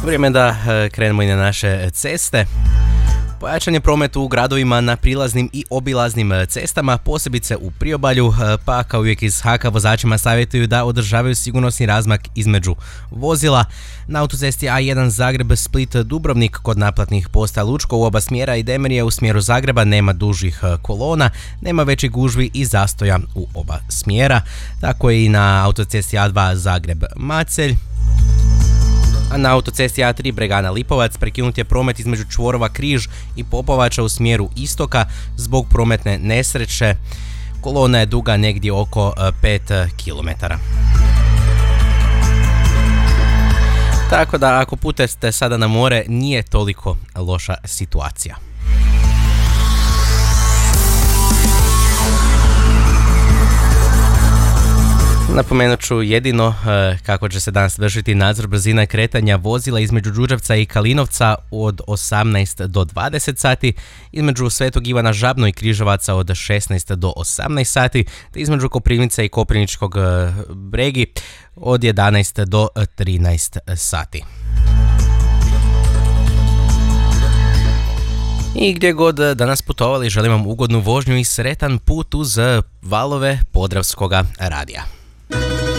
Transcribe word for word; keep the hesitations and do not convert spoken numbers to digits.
Vrijeme da krenemo i na naše ceste. Pojačan je promet u gradovima na prilaznim i obilaznim cestama, posebice u priobalju, pa kao uvijek iz H A K-a vozačima savjetuju da održavaju sigurnosni razmak između vozila. Na autocesti A jedan Zagreb, Split, Dubrovnik kod naplatnih postaja Lučko u oba smjera i Demerije u smjeru Zagreba nema dužih kolona, nema većih gužvi i zastoja u oba smjera. Tako je i na autocesti A dva Zagreb, Macelj. A na autocesti A tri Bregana Lipovac prekinut je promet između čvorova Križ i Popovača u smjeru istoka zbog prometne nesreće. Kolona je duga negdje oko pet kilometara. Tako da ako putujete sada na more, nije toliko loša situacija. Napomenut ću jedino e, kako će se danas vršiti nadzor brzina kretanja vozila između Đurđevca i Kalinovca od osamnaest do dvadeset sati, između Svetog Ivana Žabno i Križevaca od šesnaest do osamnaest sati, te između Koprivnice i Koprivničkog e, Bregi od jedanaest do trinaest sati. I gdje god danas putovali, želim vam ugodnu vožnju i sretan put uz valove Podravskoga radija.